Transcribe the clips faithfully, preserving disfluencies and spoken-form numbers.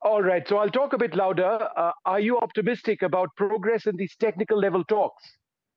All right, so I'll talk a bit louder. Uh, are you optimistic about progress in these technical level talks?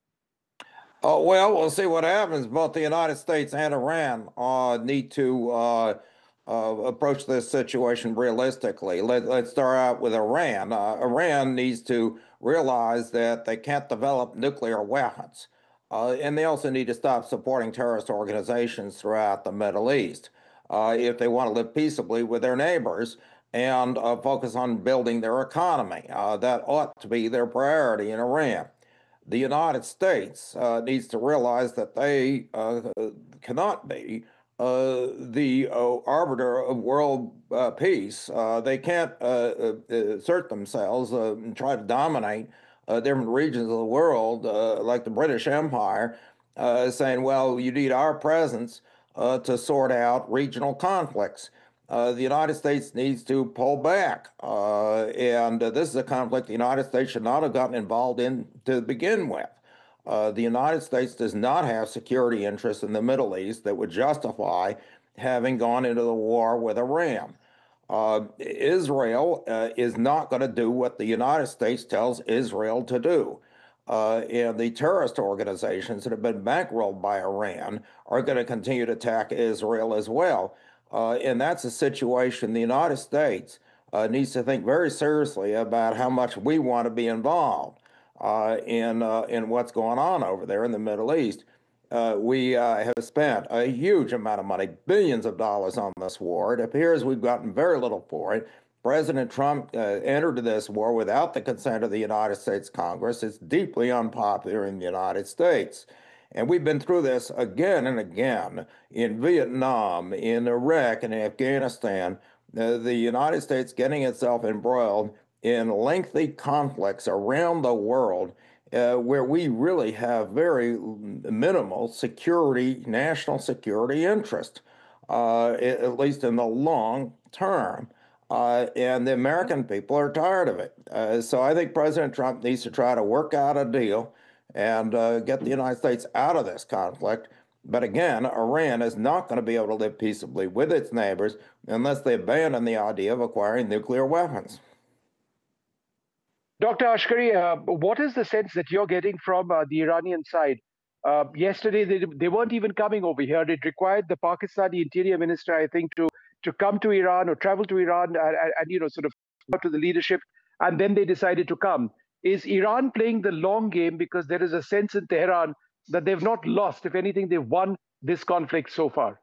Oh, well, we'll see what happens. Both the United States and Iran uh, need to uh, uh, approach this situation realistically. Let, let's start out with Iran. Uh, Iran needs to realize that they can't develop nuclear weapons. Uh, and they also need to stop supporting terrorist organizations throughout the Middle East uh, if they want to live peaceably with their neighbors and uh, focus on building their economy. Uh, that ought to be their priority in Iran. The United States uh, needs to realize that they uh, cannot be uh, the uh, arbiter of world uh, peace. Uh, they can't uh, uh, assert themselves uh, and try to dominate uh, different regions of the world, uh, like the British Empire, uh, saying, well, you need our presence uh, to sort out regional conflicts. Uh, the United States needs to pull back. Uh, and uh, this is a conflict the United States should not have gotten involved in to begin with. Uh, the United States does not have security interests in the Middle East that would justify having gone into the war with Iran. Uh, Israel uh, is not going to do what the United States tells Israel to do. Uh, and the terrorist organizations that have been bankrolled by Iran are going to continue to attack Israel as well. Uh, and that's a situation the United States uh, needs to think very seriously about how much we want to be involved uh, in, uh, in what's going on over there in the Middle East. Uh, we uh, have spent a huge amount of money, billions of dollars on this war. It appears we've gotten very little for it. President Trump uh, entered this war without the consent of the United States Congress. It's deeply unpopular in the United States. And we've been through this again and again in Vietnam, in Iraq, and Afghanistan. Uh, the United States getting itself embroiled in lengthy conflicts around the world uh, where we really have very minimal security, national security interest, uh, at least in the long term. Uh, and the American people are tired of it. Uh, so I think President Trump needs to try to work out a deal and uh, get the United States out of this conflict. But again, Iran is not going to be able to live peaceably with its neighbors unless they abandon the idea of acquiring nuclear weapons. Doctor Ashkari, uh, what is the sense that you're getting from uh, the Iranian side? Uh, yesterday, they, they weren't even coming over here. It required the Pakistani interior minister, I think, to, to come to Iran or travel to Iran and, and, and you know, sort of talk to the leadership. And then they decided to come. Is Iran playing the long game because there is a sense in Tehran that they've not lost? If anything, they've won this conflict so far.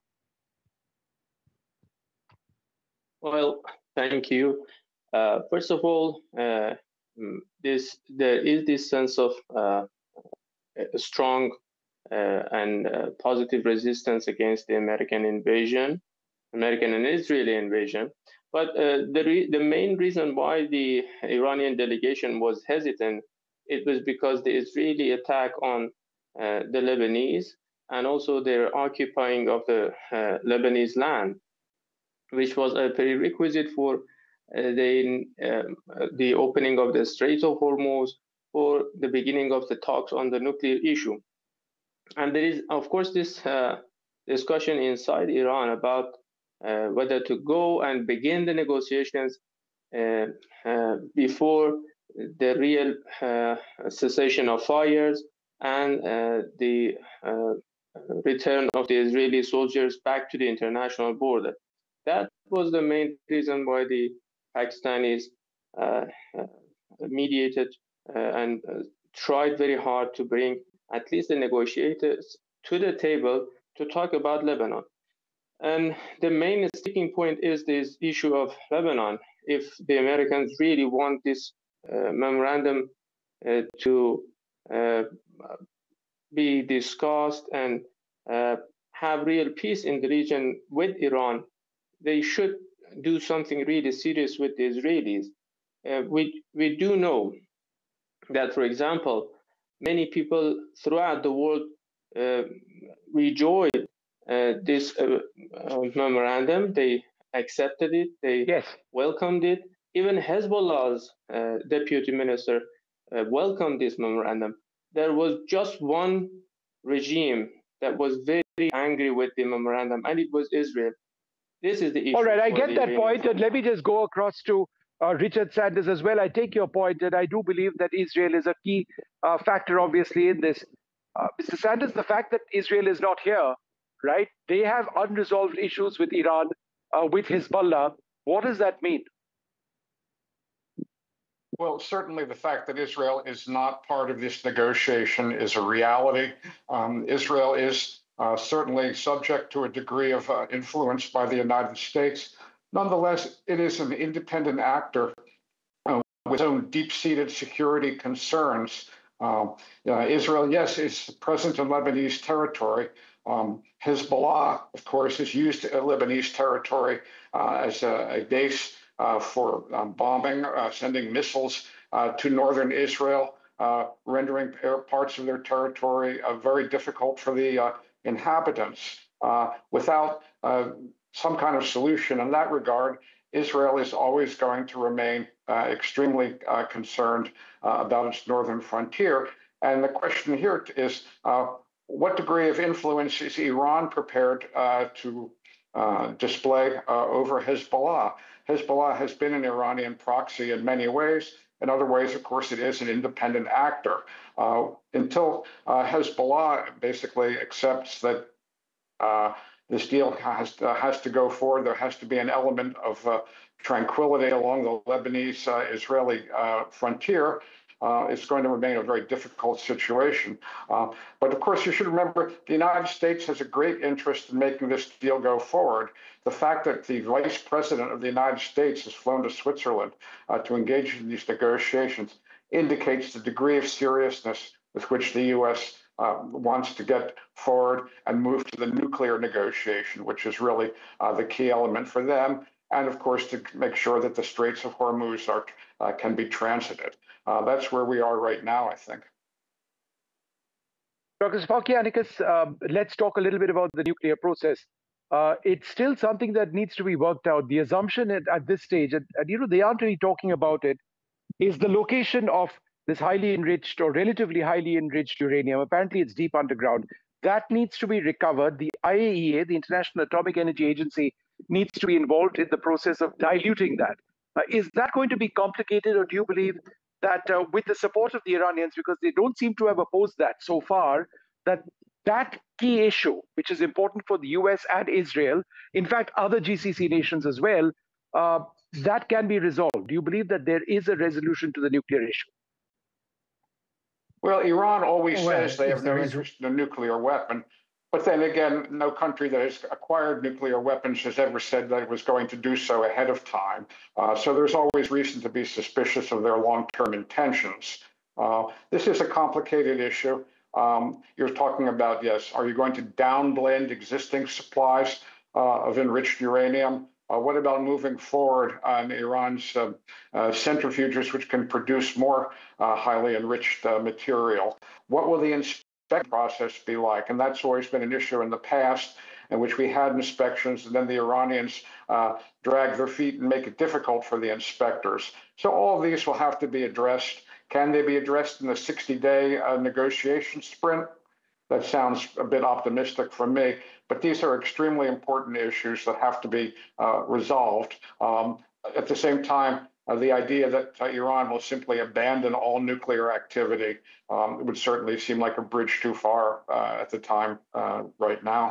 Well, thank you. Uh, first of all, uh, this there is this sense of uh, a strong uh, and uh, positive resistance against the American invasion, American and Israeli invasion. But uh, the re- the main reason why the Iranian delegation was hesitant, it was because the Israeli attack on uh, the Lebanese and also their occupying of the uh, Lebanese land, which was a prerequisite for uh, the um, the opening of the Strait of Hormuz, for the beginning of the talks on the nuclear issue. And there is, of course, this uh, discussion inside Iran about uh, whether to go and begin the negotiations uh, uh, before the real uh, cessation of fires and uh, the uh, return of the Israeli soldiers back to the international border. That was the main reason why the Pakistanis uh, uh, mediated uh, and uh, tried very hard to bring at least the negotiators to the table to talk about Lebanon. And the main sticking point is this issue of Lebanon. If the Americans really want this uh, memorandum uh, to uh, be discussed and uh, have real peace in the region with Iran, they should do something really serious with the Israelis. Uh, we, we do know that, for example, many people throughout the world uh, rejoiced uh, this uh, uh, memorandum. They accepted it, they yes. welcomed it. Even Hezbollah's uh, deputy minister uh, welcomed this memorandum. There was just one regime that was very angry with the memorandum, and it was Israel. This is the issue. All right, I get that point, and let me just go across to uh, Richard Sanders as well. I take your point, and I do believe that Israel is a key uh, factor, obviously, in this. Uh, Mister Sanders, the fact that Israel is not here, right? They have unresolved issues with Iran, uh, with Hezbollah. What does that mean? Well, certainly the fact that Israel is not part of this negotiation is a reality. Um, Israel is uh, certainly subject to a degree of uh, influence by the United States. Nonetheless, it is an independent actor uh, with its own deep-seated security concerns. Um, uh, Israel, yes, is present in Lebanese territory. Um, Hezbollah, of course, has used uh, Lebanese territory uh, as a, a base uh, for um, bombing, uh, sending missiles uh, to northern Israel, uh, rendering parts of their territory uh, very difficult for the uh, inhabitants. Uh, without uh, some kind of solution in that regard, Israel is always going to remain uh, extremely uh, concerned uh, about its northern frontier. And the question here is, uh, what degree of influence is Iran prepared uh, to uh, display uh, over Hezbollah? Hezbollah has been an Iranian proxy in many ways. In other ways, of course, it is an independent actor. Uh, until uh, Hezbollah basically accepts that uh, this deal has, uh, has to go forward, there has to be an element of uh, tranquility along the Lebanese-Israeli uh, uh, frontier, Uh, it's going to remain a very difficult situation. Uh, but of course, you should remember the United States has a great interest in making this deal go forward. The fact that the Vice President of the United States has flown to Switzerland uh, to engage in these negotiations indicates the degree of seriousness with which the U S uh, wants to get forward and move to the nuclear negotiation, which is really uh, the key element for them. And of course, to make sure that the Straits of Hormuz are, uh, can be transited. Uh, that's where we are right now, I think. Doctor Spoukianicus, uh, let's talk a little bit about the nuclear process. Uh, it's still something that needs to be worked out. The assumption at, at this stage, and, and you know, they aren't really talking about it, is the location of this highly enriched or relatively highly enriched uranium. Apparently, it's deep underground. That needs to be recovered. The I A E A, the International Atomic Energy Agency, needs to be involved in the process of diluting that. Uh, is that going to be complicated, or do you believe that uh, with the support of the Iranians, because they don't seem to have opposed that so far, that that key issue, which is important for the U S and Israel, in fact, other G C C nations as well, uh, that can be resolved? Do you believe that there is a resolution to the nuclear issue? Well, Iran always Well, says they if have no there is- interest in a nuclear weapon. But then again, no country that has acquired nuclear weapons has ever said that it was going to do so ahead of time. Uh, so there's always reason to be suspicious of their long-term intentions. Uh, this is a complicated issue. Um, you're talking about, yes, are you going to downblend existing supplies uh, of enriched uranium? Uh, what about moving forward on Iran's uh, uh, centrifuges, which can produce more uh, highly enriched uh, material? What will the inspection process be like? And that's always been an issue in the past, in which we had inspections, and then the Iranians uh, drag their feet and make it difficult for the inspectors. So all of these will have to be addressed. Can they be addressed in the sixty-day uh, negotiation sprint? That sounds a bit optimistic for me, but these are extremely important issues that have to be uh, resolved. Um, at the same time, uh, the idea that uh, Iran will simply abandon all nuclear activity um, would certainly seem like a bridge too far uh, at the time uh, right now.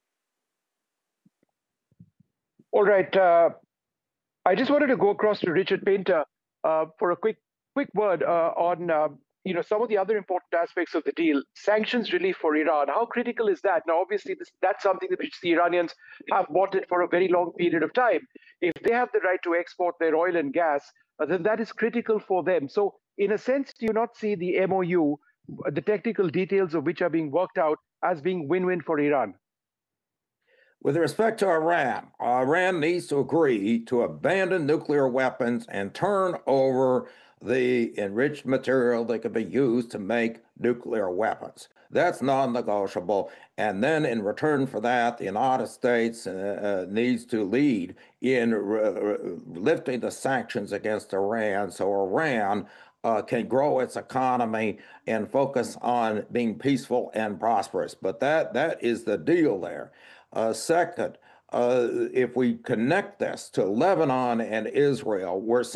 All right. Uh, I just wanted to go across to Richard Painter uh, for a quick quick word uh, on uh, you know, some of the other important aspects of the deal. Sanctions relief for Iran, how critical is that? Now, obviously, this, that's something that which the Iranians have wanted for a very long period of time. If they have the right to export their oil and gas, uh, then that is critical for them. So in a sense, do you not see the M O U, the technical details of which are being worked out, as being win-win for Iran? With respect to Iran, Iran needs to agree to abandon nuclear weapons and turn over the enriched material that can be used to make nuclear weapons. That's non-negotiable. And then in return for that, the United States uh, uh, needs to lead in uh, lifting the sanctions against Iran so Iran uh, can grow its economy and focus on being peaceful and prosperous. But that that is the deal there. Uh, second, uh, if we connect this to Lebanon and Israel, we're